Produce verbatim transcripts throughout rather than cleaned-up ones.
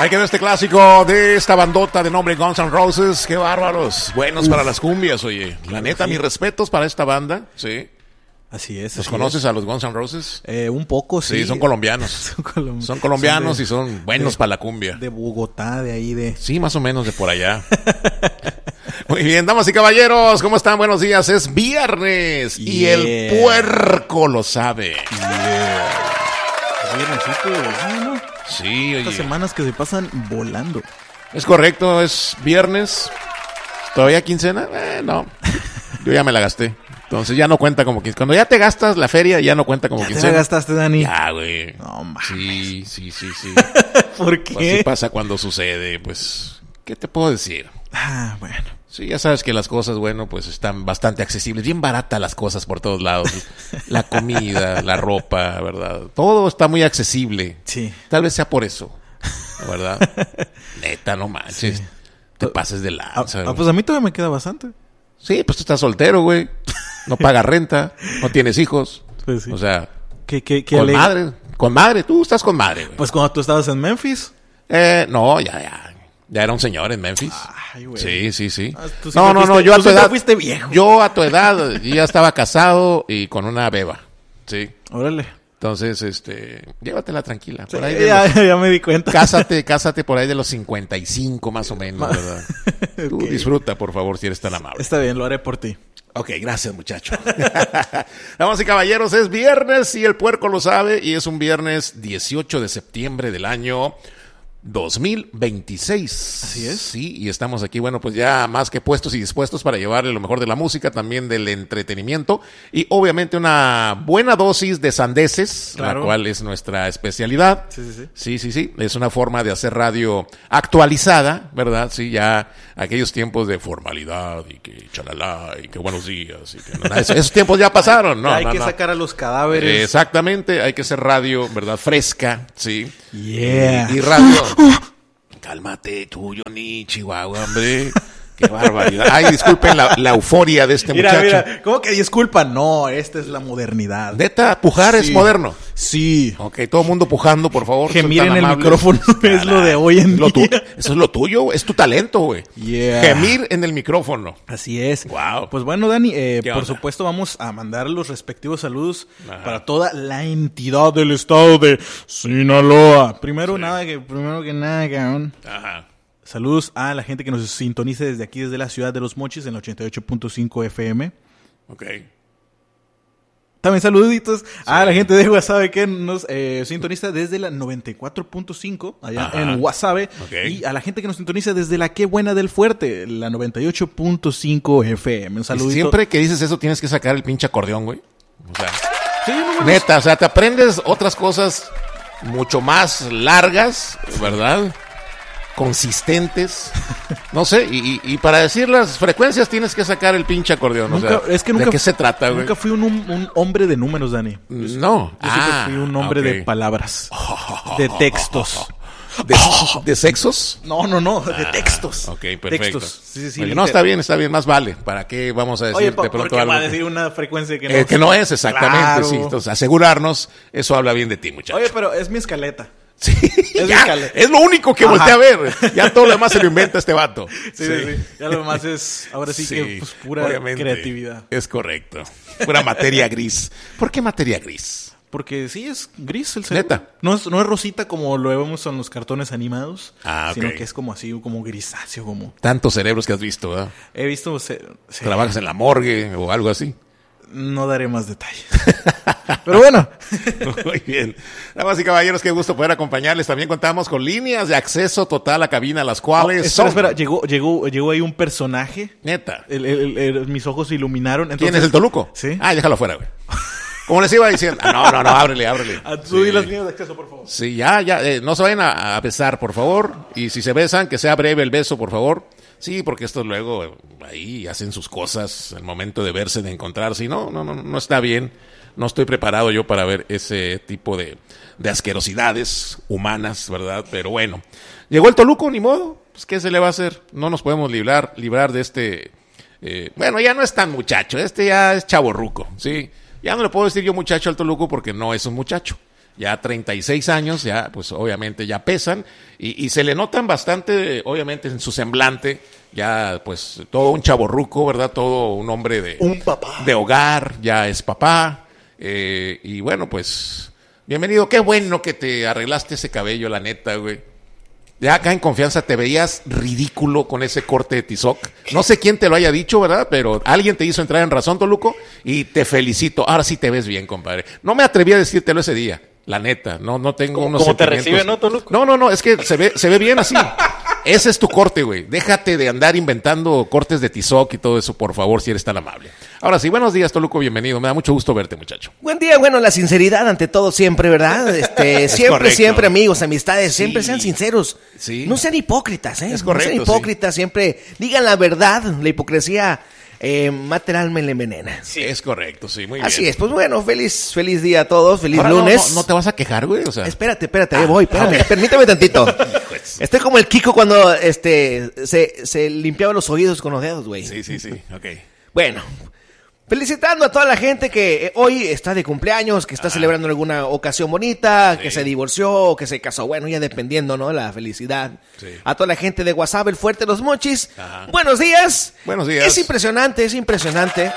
Ahí quedó este clásico de esta bandota de nombre Guns N' Roses. Qué bárbaros. Buenos Uf. para las cumbias, oye. La neta, sí. mis respetos para esta banda. Sí. Así es. ¿Los así conoces es. a los Guns N' Roses? Eh, un poco, sí. Sí, son colombianos. son, colom- son colombianos son de, y son buenos de, para la cumbia. De Bogotá, de ahí de... Sí, más o menos de por allá. Muy bien, damas y caballeros, ¿cómo están? Buenos días. Es viernes yeah. y el puerco lo sabe. Yeah. Viernesito, ¿no? Sí, oye. Estas semanas que se pasan volando. Es correcto, es viernes. ¿Todavía quincena? Eh, no. Yo ya me la gasté. Entonces ya no cuenta como quincena. Cuando ya te gastas la feria, ya no cuenta como ¿Ya quincena. ¿Te la gastaste, Dani? Ya, güey. No, mames. Sí, sí, sí, sí. ¿Por qué? Pues así pasa cuando sucede. Pues, ¿qué te puedo decir? Ah, bueno. Sí, ya sabes que las cosas, bueno, pues están bastante accesibles. Bien baratas las cosas por todos lados. La comida, la ropa, ¿verdad? Todo está muy accesible. Sí. Tal vez sea por eso, ¿verdad? Neta, no manches. Sí. Te pases de lanza. Ah, pues a mí todavía me queda bastante. Sí, pues tú estás soltero, güey. No pagas renta, no tienes hijos. Pues sí. O sea, ¿Qué, qué, qué con alegre? madre. Con madre, tú estás con madre, güey. Pues cuando tú estabas en Memphis. Eh, no, ya, ya. Ya era un señor en Memphis. Ay, güey. Sí, sí, sí. Ah, tú no, no, fuiste, no, yo a tu edad. fuiste viejo. Yo a tu edad ya estaba casado y con una beba. Sí. Órale. Entonces, este, llévatela tranquila. Por Sí, ahí de ya, los, ya me di cuenta. Cásate, cásate por ahí de los cincuenta y cinco más o menos, ¿verdad? Okay. Tú disfruta, por favor, si eres tan amable. Está bien, lo haré por ti. Ok, gracias, muchacho. Damas y caballeros, es viernes y el puerco lo sabe y es un viernes dieciocho de septiembre del año dos mil veintiséis. Así es. Sí, y estamos aquí, bueno, pues ya más que puestos y dispuestos para llevarle lo mejor de la música, también del entretenimiento y obviamente una buena dosis de sandeces, claro. La cual es nuestra especialidad. Sí, sí, sí. Sí, sí, sí. Es una forma de hacer radio actualizada, ¿verdad? Sí, ya aquellos tiempos de formalidad y que chalala y que buenos días y que no, esos, esos tiempos ya pasaron, ¿no? Ya hay no, que no. sacar a los cadáveres. Exactamente, hay que hacer radio, ¿verdad? Fresca, sí. Yeah. Y, y radio. Cálmate tú, Johnny, Chihuahua, hombre. Qué barbaridad. Ay, disculpen la, la euforia de este mira, muchacho. Mira, ¿cómo que disculpa? No, esta es la modernidad. ¿Neta? ¿Pujar sí. es moderno? Sí. Ok, todo el mundo pujando, por favor. Gemir en el micrófono es lo de hoy en lo tu, día. Eso es lo tuyo, es tu talento, güey. Yeah. Gemir en el micrófono. Así es. Wow. Pues bueno, Dani, eh, por onda? supuesto vamos a mandar los respectivos saludos Ajá. para toda la entidad del estado de Sinaloa. Primero, sí. nada que, primero que nada, cabrón. Ajá. Saludos a la gente que nos sintoniza desde aquí, desde la ciudad de Los Mochis, en el ochenta y ocho punto cinco F M. Ok. También saluditos sí. a la gente de Guasave que nos eh, sintoniza desde la noventa y cuatro punto cinco, allá Ajá. en Guasave. Okay. Y a la gente que nos sintoniza desde la Qué Buena del Fuerte, la noventa y ocho punto cinco F M. Un saludito. Siempre que dices eso tienes que sacar el pinche acordeón, güey. O sea, sí, no, neta, o sea, te aprendes otras cosas mucho más largas, ¿verdad? Consistentes, no sé, y, y para decir las frecuencias tienes que sacar el pinche acordeón. Nunca, o sea, es que nunca, ¿de qué se trata, güey? Nunca fui un, un hombre de números, Dani. No. Yo ah, siempre fui un hombre okay. de palabras, de textos. ¿De, ¿De sexos? No, no, no, de textos. Ah, ok, perfecto. Textos. Sí, sí, sí, Oye, no, está bien, está bien, más vale. ¿Para qué vamos a decir Oye, de pronto ¿por qué algo? va a decir una frecuencia que no, eh, que no es, exactamente, claro. sí. Entonces, asegurarnos, eso habla bien de ti, muchacho. Oye, pero es mi escaleta. Sí, es, ya, es lo único que volteé a ver. Ya todo lo demás se lo inventa este vato. Sí, sí, sí. sí. Ya lo demás es, ahora sí, sí que pues, pura creatividad. Es correcto. Pura materia gris. ¿Por qué materia gris? Porque sí, es gris el cerebro. Neta. No es, no es rosita como lo vemos en los cartones animados. Ah, ok. Sino que es como así, como grisáceo. Como... Tantos cerebros que has visto, ¿verdad? He visto... Se... Sí. ¿Trabajas en la morgue o algo así? No daré más detalles. Pero bueno. Muy bien. Damas y caballeros, qué gusto poder acompañarles. También contamos con líneas de acceso total a cabina, las cuales oh, espera, son... espera, llegó, llegó, llegó ahí un personaje. Neta. El, el, el, el, mis ojos se iluminaron. Entonces... ¿Quién es el Toluco? Sí. Ah, déjalo afuera, güey. Como les iba diciendo. Ah, no, no, no, ábrele, ábrele. A tú sí. Y las líneas de acceso, por favor. Sí, ya, ya. Eh, no se vayan a, a besar, por favor. Y si se besan, que sea breve el beso, por favor. Sí, porque estos luego eh, ahí hacen sus cosas al momento de verse, de encontrarse. Y no, no, no, no está bien. No estoy preparado yo para ver ese tipo de, de asquerosidades humanas, ¿verdad? Pero bueno, llegó el Toluco, ni modo. Pues, ¿qué se le va a hacer? No nos podemos librar, librar de este... Eh, bueno, ya no es tan muchacho. Este ya es chavorruco, ¿sí? Ya no le puedo decir yo muchacho al Toluco porque no es un muchacho. ya treinta y seis años, ya pues obviamente ya pesan y, y se le notan bastante, obviamente en su semblante, ya pues todo un chavorruco, ¿verdad? Todo un hombre de, un papá. de hogar, ya es papá eh, y bueno pues bienvenido, qué bueno que te arreglaste ese cabello, la neta, güey. Ya acá en confianza te veías ridículo con ese corte de tizoc. No sé quién te lo haya dicho, ¿verdad? Pero alguien te hizo entrar en razón, Toluco, y te felicito. Ahora sí te ves bien, compadre. No me atreví a decírtelo ese día, la neta. No, no tengo ¿Cómo, unos ¿cómo te sentimientos. recibe, no, Toluco? No, no, no, es que se ve, se ve bien así. Ese es tu corte, güey. Déjate de andar inventando cortes de tizoc y todo eso, por favor, si eres tan amable. Ahora sí, buenos días, Toluco, bienvenido. Me da mucho gusto verte, muchacho. Buen día, bueno, la sinceridad ante todo siempre, ¿verdad? Este, siempre, correcto. siempre, amigos, amistades, Sí. siempre sean sinceros. Sí. No sean hipócritas, ¿eh? Es correcto, no sean hipócritas, siempre digan la verdad. La hipocresía eh, mata el alma y la envenena. Sí. Es correcto, sí, muy bien. Así es, pues bueno, feliz, feliz día a todos, feliz Ahora, no, lunes. No, no te vas a quejar, güey, o sea. Espérate, espérate, ahí Ah, voy, espérame, ok. permítame tantito. Estoy como el Kiko cuando este se, se limpiaba los oídos con los dedos, güey. Sí, sí, sí, ok. Bueno, felicitando a toda la gente que eh, hoy está de cumpleaños, que está Ajá. celebrando alguna ocasión bonita, Sí. que se divorció, que se casó, bueno, ya dependiendo, ¿no? La felicidad. Sí. A toda la gente de WhatsApp, el Fuerte Los Mochis. Ajá. Buenos días. Buenos días. Es impresionante, es impresionante.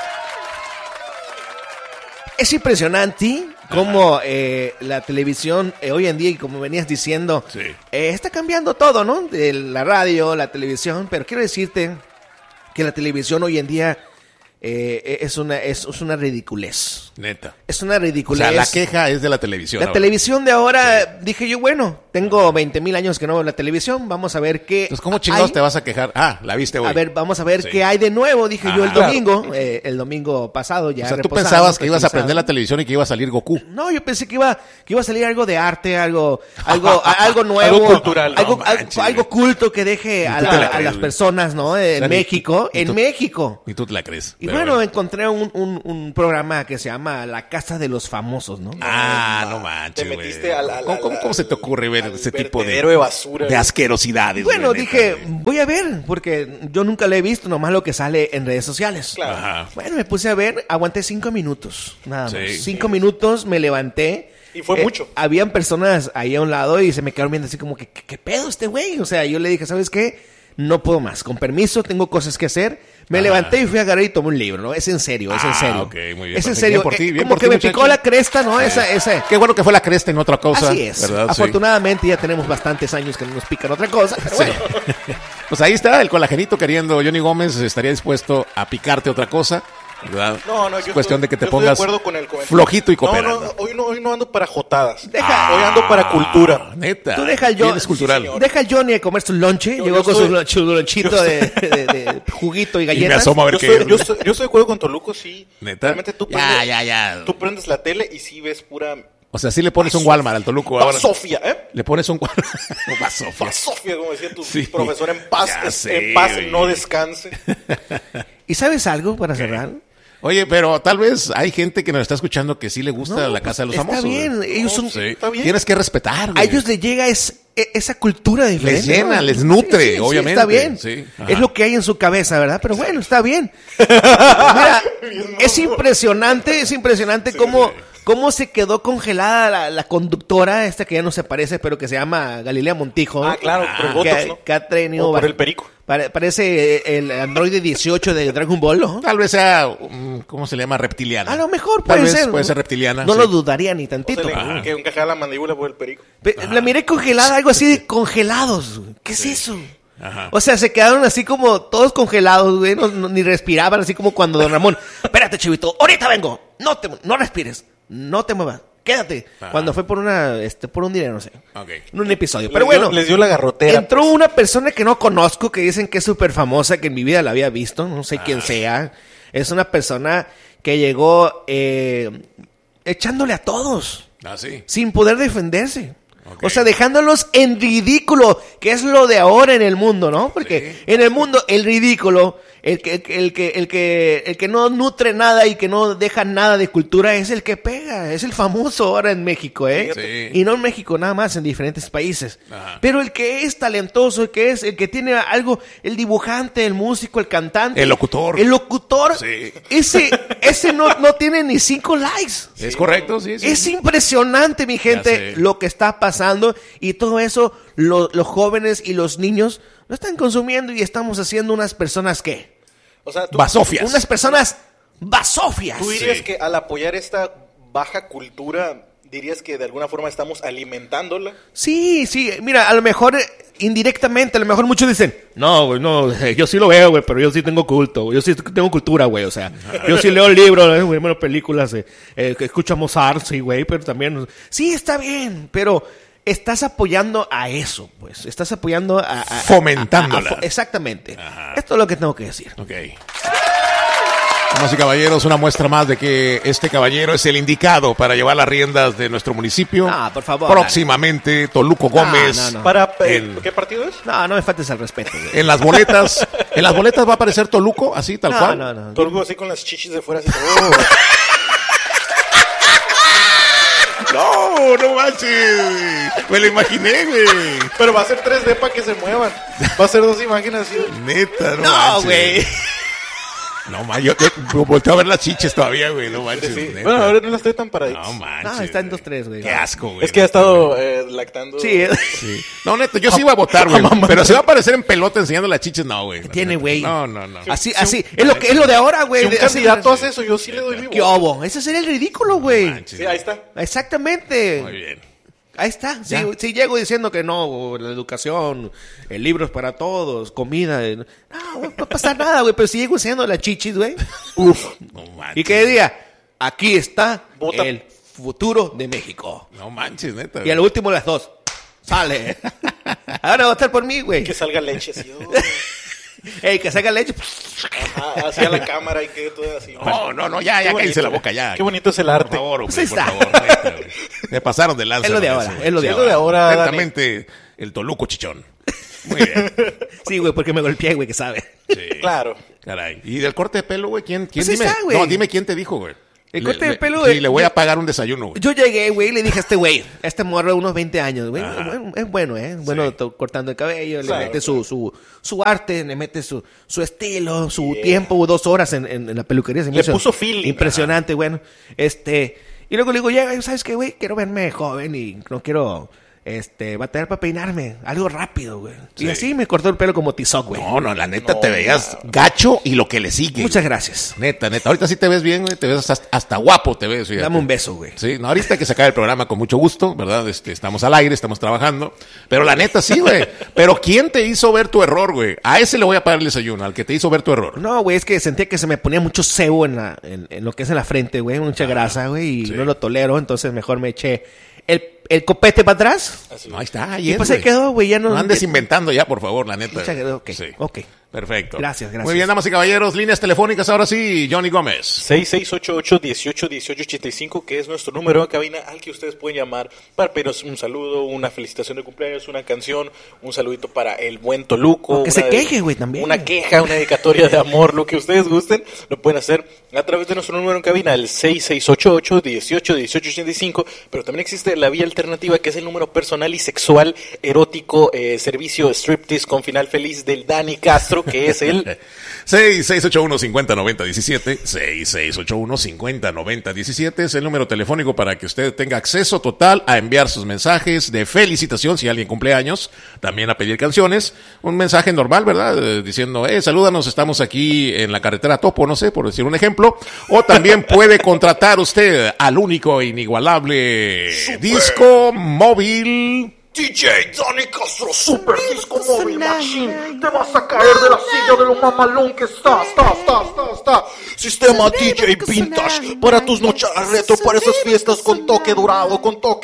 Es impresionante cómo eh, la televisión eh, hoy en día, y como venías diciendo, Sí. eh, está cambiando todo, ¿no? De la radio, la televisión, pero quiero decirte que la televisión hoy en día eh, es una es, es una ridiculez. Neta. Es una O ridiculez. sea, la queja es de la televisión. La ahora. televisión de ahora, dije yo, bueno, tengo veinte mil años que no veo la televisión, vamos a ver qué Entonces, ¿cómo chingados hay. te vas a quejar? Ah, la viste hoy. A ver, vamos a ver Sí. qué hay de nuevo, dije yo el Ajá. domingo, eh, el domingo pasado ya. O sea, tú reposado, pensabas que ibas a tranquilizado. prender la televisión y que iba a salir Goku. No, yo pensé que iba, que iba a salir algo de arte, algo, algo, a- algo nuevo, Algo cultural. algo, No al- manches, algo culto que deje a, tú la- te la a crees, las güey. personas, ¿no? En O sea, ni- México, ni en tú- México. Ni tú te la crees. Y pero bueno, encontré un, un, un programa que se llama La Casa de los Famosos, ¿no? Ah, no manches, Te güey. metiste al, al- ¿Cómo, cómo- al- cómo se te ocurre ver al ese tipo de, vertedero de basura, de güey. asquerosidades? Bueno, güey, neta, dije, güey? voy a ver, porque yo nunca lo he visto, nomás lo que sale en redes sociales. Claro. Ajá. Bueno, me puse a ver, aguanté cinco minutos, nada más. Sí. Cinco minutos, me levanté. Y fue mucho. Habían personas ahí a un lado y se me quedaron viendo así como que, ¿qué, qué pedo este güey? O sea, yo le dije, ¿sabes qué? No puedo más, con permiso, tengo cosas que hacer. Me Ajá. levanté y fui a agarrar y tomé un libro, ¿no? Es en serio, es en Ah, serio. ok, muy bien. Es en Bien serio. por ti, Eh, bien como por que ti, me muchacho. picó la cresta, ¿no? Esa, esa. Qué bueno que fue la cresta y no otra cosa. Así es. ¿verdad? Sí. Afortunadamente ya tenemos bastantes años que no nos pican otra cosa. Pero Sí. bueno. Pues ahí está, el colagenito queriendo. Johnny Gómez estaría dispuesto a picarte otra cosa. ¿Verdad? No, no, Es yo cuestión estoy- de que te yo estoy pongas de acuerdo con el comentario. flojito y No, cooperando. no, hoy no, hoy no ando para jotadas. Deja- Hoy ando para cultura. Ah, neta. Tú deja al Bien John- es cultural. Sí, señor. Deja al Johnny a comer su lonche. Yo- Llegó yo con soy- su, lonch- su lonchito yo de, de- de juguito y Y me galletas. asomo a ver Yo qué estoy, es. yo, estoy, yo estoy de acuerdo con Toluco, sí. ¿Neta? Realmente tú Ya, prendes, ya, ya. tú prendes la tele y sí ves pura O sea, sí le pones un Walmart al Toluco ahora. Sofía, ¿eh? Le pones un Walmart. Un Basofia. Sofía, como decía tu Sí. profesor, en paz, Ya es- sé, en paz güey. no descanse. ¿Y sabes algo para cerrar? Oye, pero tal vez hay gente que nos está escuchando que sí le gusta No, la Casa de los está Famosos. bien, güey. ellos son- Sí. está bien. Tienes que respetar, A güey. ellos les llega es, e- esa cultura diferente. Les llena, ¿no? les nutre, obviamente. Está bien. Sí, ajá. Es lo que hay en su cabeza, ¿verdad? Pero bueno, está bien. Mira, es impresionante, es impresionante cómo, cómo se quedó congelada la, la conductora, esta que ya no se parece, pero que se llama Galilea Montijo. Ah, claro, por el que, Botox, ¿no? que ha tenido O por va- el perico. pare- parece el androide dieciocho de Dragon Ball, ¿no? Tal vez sea, um, ¿cómo se le llama? Reptiliana. A lo mejor Tal puede vez ser. puede ser reptiliana. No sí. lo dudaría ni O tantito. sea, le- Ajá. que encajaba la mandíbula por el perico. Pe- La miré congelada, algo así de congelados. güey. ¿Qué es eso? Ajá. O sea, se quedaron así como todos congelados, güey. No, no- ni respiraban, así como cuando Don Ramón. Espérate, chivito, ahorita vengo. No te, no respires. No te muevas. Quédate. Ajá. Cuando fue por una, este, por un dinero, no sé. Ok. En un episodio. Les Pero dio- bueno. les dio la garrotera. Entró pues. una persona que no conozco, que dicen que es súper famosa, que en mi vida la había visto, no sé quién sea. Es una persona que llegó eh, echándole a todos, Ah, sí. sin poder defenderse. Ok. O sea, dejándolos en ridículo, que es lo de ahora en el mundo, ¿no? Porque Sí. en el mundo el ridículo el que, el que, el que, el que, el que no nutre nada y que no deja nada de cultura es el que pega, es el famoso ahora en México, ¿eh? Sí. Y no en México nada más, en diferentes países. Ajá. Pero el que es talentoso, el que es, el que tiene algo, el dibujante, el músico, el cantante. El locutor. El locutor. Sí. Ese, ese no, no tiene ni cinco likes. ¿Es correcto? Sí, sí. Es impresionante, mi gente, sé. lo que está pasando. Y todo eso, lo- los jóvenes y los niños lo están consumiendo y estamos haciendo unas personas, ¿qué? O sea, tú, Basofias. Unas personas basofias. tú dirías Sí. que al apoyar esta baja cultura, dirías que de alguna forma estamos alimentándola. Sí, sí, mira, a lo mejor eh, indirectamente, a lo mejor muchos dicen, no, güey, no, eh, yo sí lo veo, güey, pero yo sí tengo culto, güey, yo sí tengo cultura, güey, o sea, yo sí leo libros, eh, güey, bueno, películas, eh, eh, que escucho a Mozart, sí, güey, pero también, sí, está bien, pero estás apoyando a eso, pues, estás apoyando a... a- a- Fomentándola. a- a- a- exactamente, Ajá. esto es lo que tengo que decir. Ok. Damas y caballeros, una muestra más de que este caballero es el indicado para llevar las riendas de nuestro municipio. Ah, por favor, Próximamente, Toluco Gómez. no, no. Para, eh, En- ¿Qué partido es? No, no me faltes al respeto, güey. En las boletas, en las boletas va a aparecer Toluco, así, tal No, cual. no, no. Torgo así con las chichis de fuera. Así, oh. No, no manches. Me lo imaginé, güey. Pero va a ser tres D para que se muevan. Va a ser dos imágenes así. Neta, no, No, manches. güey. No manches, yo, yo volteo a ver las chiches todavía, güey, no manches. Sí. neta. Bueno, ahora no las estoy tan paraditas. No manches. No, está en güey. dos tres, güey. Qué asco, güey. Es que ha estado eh, lactando. Sí, eh. Sí. No, neta, yo sí iba a votar, güey. Pero si va a aparecer en pelota enseñando las chiches, no, güey. Tiene, güey. No, no, no. Así, así, es lo que es lo de ahora, güey. Si un de- así- candidato hace eso, yo sí le doy mi ¿Qué voto. obo? Ese sería el ridículo, güey. Manches. Sí, ahí está. Exactamente. Muy bien. Ahí está. Si, Ya. si llego diciendo que no, la educación, el libros para todos, comida, eh, no, no va a pasar nada, güey. Pero si llego enseñando las chichis, güey. Uf. No manches. Y que diga, aquí está Vota. el futuro de México. No manches, neta. Y al último las dos. Sale. Ahora va a estar por mí, güey. Que salga leche así. oh. Ey, que saca leche. Ajá, hacia la cámara y que todo así. No, no, no, ya, Qué ya bonito, cállense la güey. boca, ya. Qué bonito es el Por arte. favor, Pues hombre, ahí por está. favor. neta, güey. Me pasaron de lanza. Es lo de con ahora, eso, es lo de Sí, es ahora. lo de ahora, Dani. Atentamente, el Toluco Chichón. Muy bien. Sí, güey, porque me golpeé, güey, que sabe. Sí. Claro. Caray. ¿Y del corte de pelo, güey? ¿Quién, quién Pues ahí dime? está, güey. No, dime quién te dijo, güey. El Le- corte de le- pelo, Sí, eh, le voy yo- a pagar un desayuno, güey. Yo llegué, güey, y le dije a este güey, a este morro de unos veinte años, güey, Ajá. bueno, es bueno, ¿eh? Bueno, Sí. to- cortando el cabello, Claro, le mete su, su, su arte, le mete su, su estilo, su tiempo, dos horas en, en, en la peluquería. se me Le hizo puso feeling. Impresionante, bueno. Este, y luego le digo, ya, ¿sabes qué, güey? Quiero verme joven y no quiero, este, batallar para peinarme, algo rápido, güey. Sí. Y así me cortó el pelo como Tizoc, güey. No, no, la neta No, te veías gacho y lo que le sigue. Muchas gracias. Neta, neta. Ahorita sí te ves bien, güey. Te ves hasta, hasta guapo, te ves. fíjate. Dame un beso, güey. Sí, no, ahorita que se acabe el programa con mucho gusto, ¿verdad? Este, estamos al aire, estamos trabajando. Pero la neta sí, güey. Pero ¿quién te hizo ver tu error, güey? A ese le voy a pagar el desayuno, al que te hizo ver tu error. No, güey, es que sentía que se me ponía mucho sebo en, la, en, en lo que es en la frente, güey, mucha grasa, güey, y sí. no lo tolero, entonces mejor me eché el, el copete para atrás. Así. No, ahí está, ahí Y es, pues ahí güey. quedó, güey, ya no... No andes inventando ya, por favor, la neta. Muchas gracias, ok, Sí. ok. Perfecto. Gracias, gracias. Muy bien, damas y caballeros, líneas telefónicas ahora sí, Johnny Gómez. seis seis ocho ocho, uno ocho, uno ocho, ocho cinco, que es nuestro número de cabina al que ustedes pueden llamar para pedirnos un saludo, una felicitación de cumpleaños, una canción, un saludito para el buen Toluco. O que una se de- queje, güey, también. Una queja, una dedicatoria de amor, lo que ustedes gusten, lo pueden hacer a través de nuestro número en cabina, el seis seis ocho ocho, uno ocho, uno ocho, ocho cinco, pero también existe la vía alternativa que es el número personal y sexual erótico, eh, servicio striptease con final feliz del Dani Castro, que es el... seis seis ocho uno, cinco cero nueve cero, uno siete, seis seis ocho uno, cinco cero nueve cero, uno siete, es el número telefónico para que usted tenga acceso total a enviar sus mensajes de felicitación si alguien cumple años, también a pedir canciones, un mensaje normal, ¿verdad? Eh, diciendo, eh, salúdanos, estamos aquí en la carretera Topo, no sé, por decir un ejemplo, o también puede contratar usted al único e inigualable disco móvil. D J Dani Castro, Super Disco Móvil Machine. Te vas a caer de la silla de lo mamalón que está, está, está, está, está. Sistema D J Vintage para tus noches retro, para esas fiestas con toque dorado, con toque de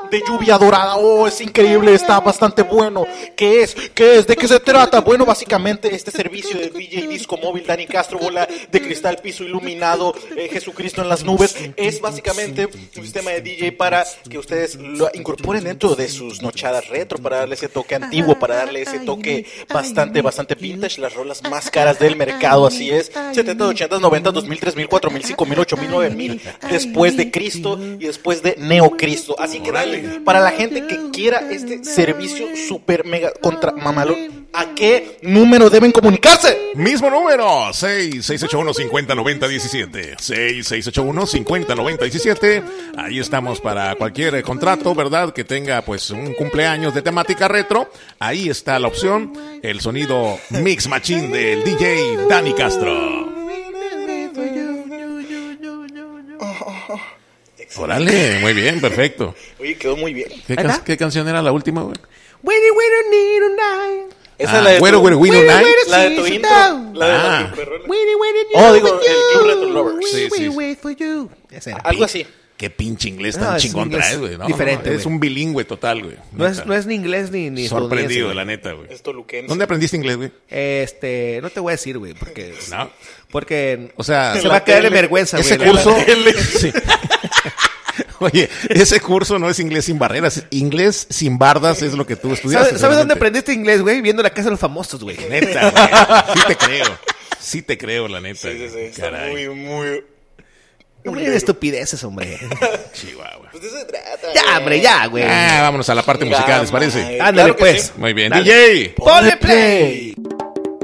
de lluvia dorada. Oh, es increíble, está bastante bueno. ¿Qué es? ¿Qué es? ¿De qué se trata? Bueno, básicamente este servicio de D J Disco Móvil, Dani Castro, bola de cristal, piso iluminado, eh, Jesucristo en las nubes, es básicamente un sistema de D J para que ustedes lo incorporen dentro de sus nochadas retro, para darle ese toque antiguo, para darle ese toque bastante, bastante vintage, las rolas más caras del mercado, así es, setenta, ochenta, noventa, dos mil, tres mil, cuatro mil, cinco mil, ocho mil, nueve mil, después de Cristo y después de Neocristo. Así que dale, para la gente que quiera este servicio super mega contra mamalón, ¿a qué número deben comunicarse? Mismo número, seis seis ocho uno, cinco cero nueve cero uno siete, seis seis ocho uno, cinco cero nueve cero uno siete. Ahí estamos para cualquier contrato, ¿verdad? Que tenga pues un cumpleaños de temática retro. Ahí está la opción, el sonido Mix Machine del D J Dani Castro. Órale, muy bien, perfecto. Oye, quedó muy bien. ¿Qué, can- ¿qué canción era la última, güey? Winnie, winnie, need a night. Esa Ah, es la de Güero, tu, Güero, Winnie Night. la de tu intro. La de Ah. la perrona. Winnie, winnie, Oh, you digo, with el you. Club Retro Lovers. Sí, sí. We wait for you. Ese era. Algo así. Qué pinche inglés No, tan es chingón inglés traes, güey. No, diferente, no, es güey. un bilingüe total, güey. No es, Neta. no es ni inglés ni, ni Sorprendido, estadounidense, la güey. neta, güey. Es toluquense. ¿Dónde aprendiste inglés, güey? Este, no te voy a decir, güey, porque... No. Porque... O sea, se va a caer de vergüenza, güey. ese la curso... verdad. Sí. Oye, ese curso no es inglés sin barreras. Inglés sin bardas es lo que tú estudiaste. ¿Sabes, ¿Sabes dónde seguramente. aprendiste inglés, güey? Viendo La Casa de los Famosos, güey. Neta, güey. Sí te creo. Sí te creo, la neta. Sí, sí, sí. Está Caray. muy, muy... No me digas estupideces, hombre. Chihuahua. Pues de eso se trata. Ya, hombre, ya, güey. Ah, vámonos a la parte musical, ¿les parece? Ándale, Claro que pues. sí. Muy bien. Dale. D J. ¡Ponle play!